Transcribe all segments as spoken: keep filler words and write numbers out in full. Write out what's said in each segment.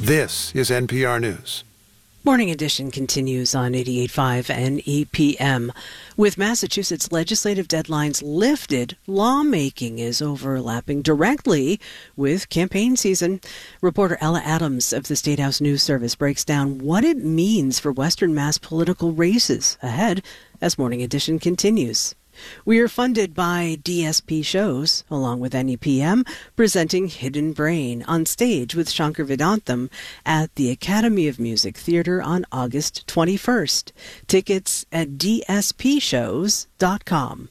This is N P R News. Morning Edition continues on eighty-eight point five N E P M. With Massachusetts legislative deadlines lifted, lawmaking is overlapping directly with campaign season. Reporter Ella Adams of the State House News Service breaks down what it means for Western Mass political races ahead as Morning Edition continues. We are funded by D S P Shows, along with N E P M, presenting Hidden Brain on stage with Shankar Vedantam at the Academy of Music Theater on August twenty-first. Tickets at d s p shows dot com.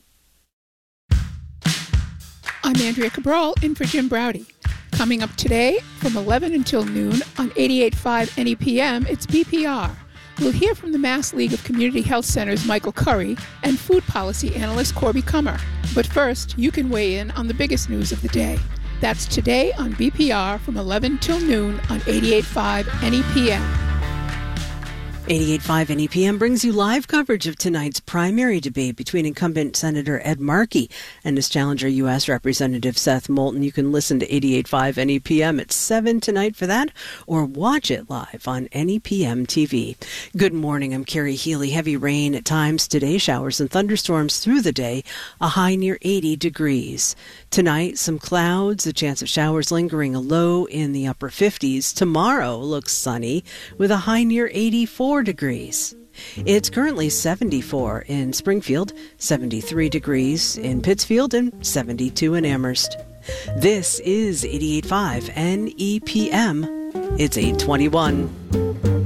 I'm Andrea Cabral, in for Jim Browdy. Coming up today from eleven until noon on eighty-eight point five N E P M, it's B P R. We'll hear from the Mass League of Community Health Centers' Michael Curry and food policy analyst Corby Kummer. But first, you can weigh in on the biggest news of the day. That's today on B P R from eleven till noon on eighty-eight point five N E P M. eighty-eight point five N E P M brings you live coverage of tonight's primary debate between incumbent Senator Ed Markey and his challenger U S Representative Seth Moulton. You can listen to eighty-eight point five N E P M at seven tonight for that, or watch it live on N E P M T V. Good morning, I'm Carrie Healy. Heavy rain at times today, showers and thunderstorms through the day, a high near eighty degrees. Tonight, some clouds, a chance of showers lingering, a low in the upper fifties. Tomorrow looks sunny with a high near eighty-four degrees. It's currently seventy-four in Springfield, seventy-three degrees in Pittsfield, and seventy-two in Amherst. This is eighty-eight point five N E P M. It's eight twenty-one.